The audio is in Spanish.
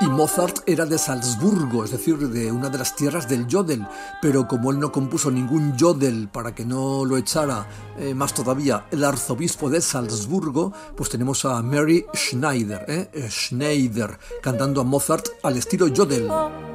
Y Mozart era de Salzburgo, es decir, de una de las tierras del Jodel, pero como él no compuso ningún Jodel para que no lo echara más todavía el arzobispo de Salzburgo, pues tenemos a Mary Schneider, Schneider, cantando a Mozart al estilo Jodel.